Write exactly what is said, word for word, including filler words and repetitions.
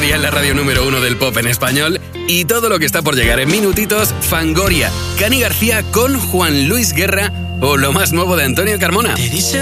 día en la radio número uno del pop en español y todo lo que está por llegar en minutitos, Fangoria, Cani García con Juan Luis Guerra o lo más nuevo de Antonio Carmona.